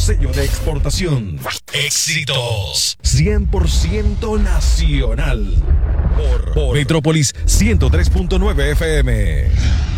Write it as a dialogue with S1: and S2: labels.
S1: sello de exportación. Éxitos 100% nacional. Por Metrópolis 103.9 FM.